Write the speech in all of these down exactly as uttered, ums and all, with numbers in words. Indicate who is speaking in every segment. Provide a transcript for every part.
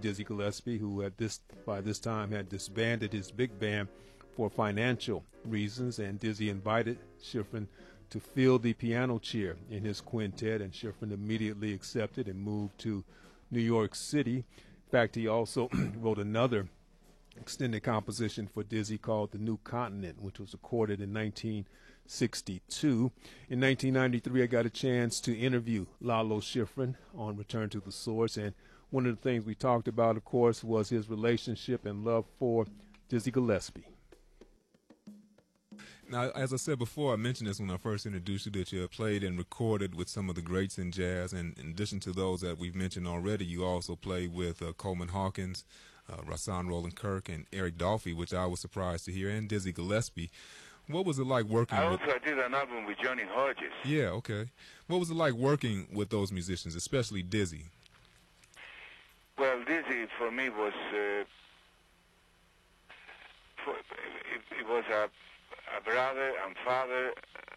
Speaker 1: Dizzy Gillespie, who at this by this time had disbanded his big band for financial reasons, and Dizzy invited Schifrin to fill the piano chair in his quintet, and Schifrin immediately accepted and moved to New York City. In fact, he also wrote another extended composition for Dizzy called The New Continent, which was recorded in nineteen sixty-two. In nineteen ninety-three, I got a chance to interview Lalo Schifrin on Return to the Source, and one of the things we talked about, of course, was his relationship and love for Dizzy Gillespie.
Speaker 2: Now, as I said before, I mentioned this when I first introduced you, that you have played and recorded with some of the greats in jazz, and in addition to those that we've mentioned already, you also played with uh, Coleman Hawkins, uh, Rahsaan Roland Kirk, and Eric Dolphy, which I was surprised to hear, and Dizzy Gillespie. What was it like working
Speaker 3: I
Speaker 2: with...
Speaker 3: also did an album with Johnny Hodges.
Speaker 2: Yeah, okay. What was it like working with those musicians, especially Dizzy?
Speaker 3: Well, Dizzy for me was... Uh, for, it, it was a... a brother and father,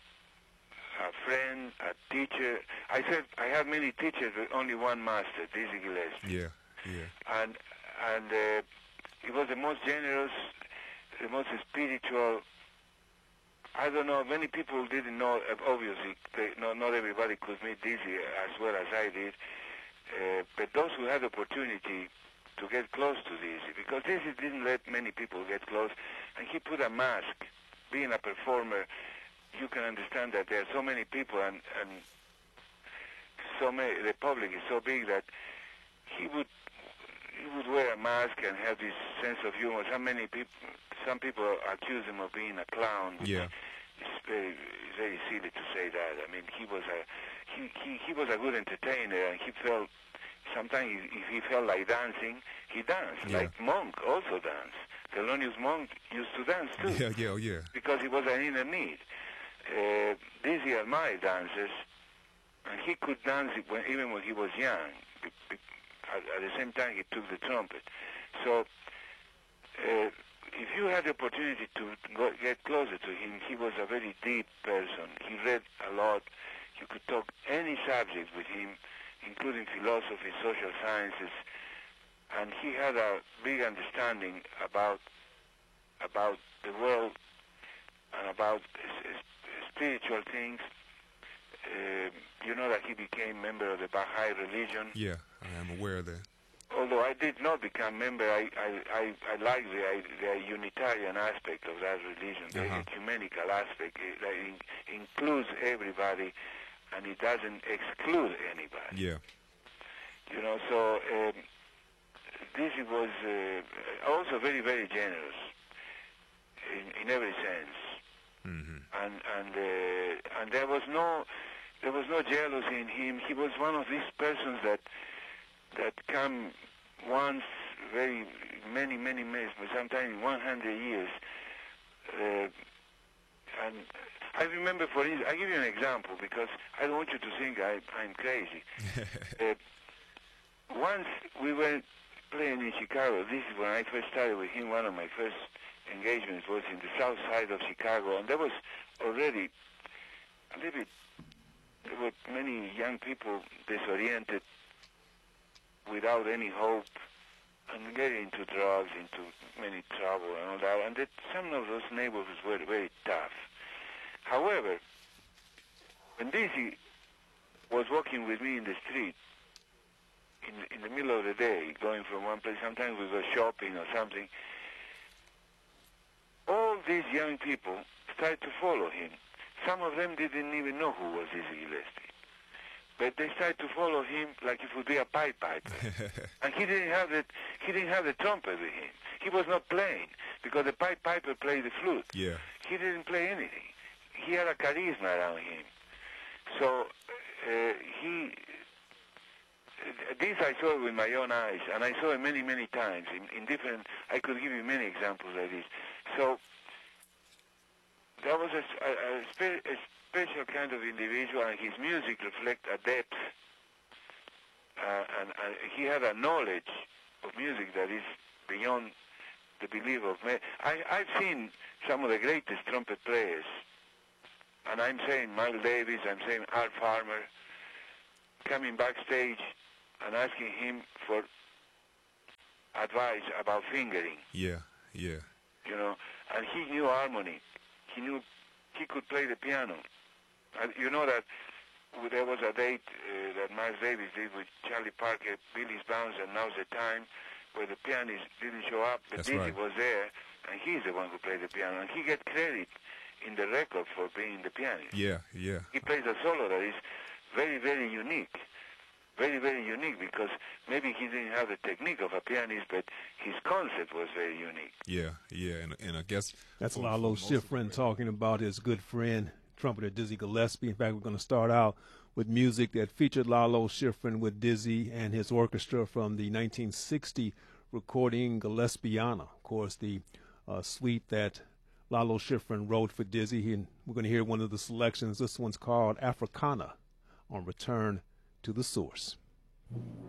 Speaker 3: a friend, a teacher. I said I had many teachers, but only one master, Dizzy Gillespie.
Speaker 2: Yeah, yeah.
Speaker 3: And and uh, he was the most generous, the most spiritual. I don't know. Many people didn't know. Obviously, they, not not everybody could meet Dizzy as well as I did. Uh, but those who had the opportunity to get close to Dizzy, because Dizzy didn't let many people get close, and he put a mask. Being a performer, you can understand that there are so many people, and, and so many, the public is so big that he would he would wear a mask and have this sense of humor. So many people, some people accuse him of being a clown.
Speaker 2: Yeah,
Speaker 3: it's very very silly to say that. I mean, he was a he he, he was a good entertainer, and he felt sometimes if he felt like dancing, he danced.
Speaker 2: Yeah.
Speaker 3: Like Monk also danced. Thelonious Monk used to dance too.
Speaker 2: Yeah, yeah, oh, yeah.
Speaker 3: Because it was an inner need. Uh, Dizzy admired dancers, and he could dance it when, even when he was young. At, at the same time, he took the trumpet. So, uh, if you had the opportunity to go, get closer to him, he was a very deep person. He read a lot. You could talk any subject with him, including philosophy, social sciences. And he had a big understanding about about the world and about spiritual things. Uh, you know that he became member of the Baha'i religion.
Speaker 2: Yeah, I am aware of that.
Speaker 3: Although I did not become member, I I, I, I like the, the Unitarian aspect of that religion, the
Speaker 2: uh-huh.
Speaker 3: ecumenical aspect. It, it includes everybody, and it doesn't exclude anybody.
Speaker 2: Yeah.
Speaker 3: You know, so... Um, Dizzy was uh, also very, very generous in, in every sense,
Speaker 2: mm-hmm.
Speaker 3: and and uh, and there was no there was no jealousy in him. He was one of these persons that that come once, very many, many, many, sometimes one hundred years. Uh, and I remember, for instance, I give you an example because I don't want you to think I, I'm crazy. uh, once we were playing in Chicago. This is when I first started with him. One of my first engagements was in the south side of Chicago, and there was already a little bit, there were many young people disoriented, without any hope, and getting into drugs, into many trouble and all that, and that some of those neighborhoods were very tough. However, when Dizzy was walking with me in the street, In, in the middle of the day, going from one place, sometimes we go shopping or something, all these young people started to follow him. Some of them didn't even know who was Dizzy Gillespie. But they started to follow him like it would be a pipe piper. And he didn't have the he didn't have the trumpet with him. He was not playing, because the pipe piper played the flute.
Speaker 2: Yeah.
Speaker 3: He didn't play anything. He had a charisma around him. So uh, he... This I saw with my own eyes, and I saw it many, many times in, in different. I could give you many examples like this. So there was a, a, a, spe a special kind of individual, and his music reflects a depth, uh, and, and he had a knowledge of music that is beyond the belief of me. I, I've seen some of the greatest trumpet players, and I'm saying Miles Davis, I'm saying Art Farmer, coming backstage and asking him for advice about fingering.
Speaker 2: Yeah, yeah.
Speaker 3: You know, and he knew harmony. He knew he could play the piano. And you know that there was a date uh, that Miles Davis did with Charlie Parker, Billy's Bounce, and Now's the Time, where the pianist didn't show up, but
Speaker 2: That's
Speaker 3: Dizzy
Speaker 2: right.
Speaker 3: was there, and he's the one who played the piano, and he gets credit in the record for being the pianist.
Speaker 2: Yeah, yeah.
Speaker 3: He plays a solo that is very, very unique. Very, very unique, because maybe he didn't have the technique of a pianist, but his concept was very unique.
Speaker 2: Yeah, yeah, and, and I guess
Speaker 1: That's
Speaker 2: for-
Speaker 1: Lalo
Speaker 2: for most of
Speaker 1: Schifrin
Speaker 2: it-
Speaker 1: talking about his good friend, trumpeter Dizzy Gillespie. In fact, we're going to start out with music that featured Lalo Schifrin with Dizzy and his orchestra from the nineteen sixty recording Gillespiana. Of course, the uh, suite that Lalo Schifrin wrote for Dizzy. And we're going to hear one of the selections. This one's called Africana on Return to the Source.